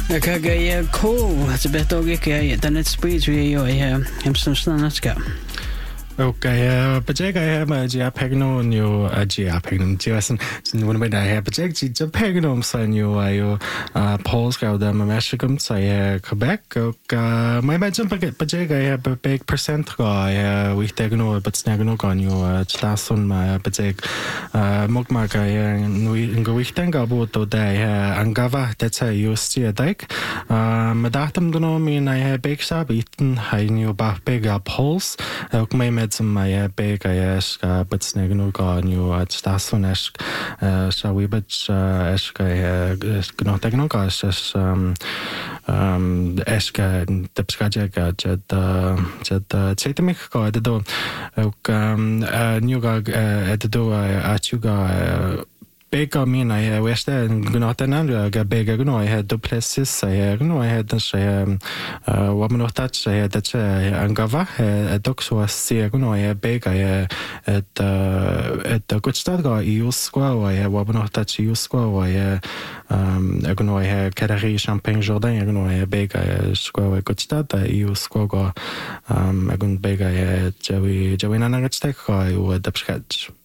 Kagaya cool. It's a bit of a then it's speeds we I'm some let's go. Okay, but I have a Japagno and you a Japagno, Jason, when I have a Japagno, son, you are Polska, the Meshicum, say Quebec, my imagine, but I have a big percent guy, we take no, but snagno on you, Stason, my Pajak, Mokmark, and we go with Tango to day, Angava, that's a you see a dike. Madatum do know me, and I have big sab eaten, I knew about big Poles, my my big but snagno got new at Stason esk, so we but eska gnotagno gas eska the pskajaka jed Tsetmik got the do new gag at the do at you got big I mean I wish that not an got big I had duplessis I had the woman of touch I had that angava a dox was see I big I at the good start got use squaw I woman of touch use squaw I had Carré Champagne Jordan I big I squaw a good start I use squaw I gun big I Joey Nanagat steak I would the sketch.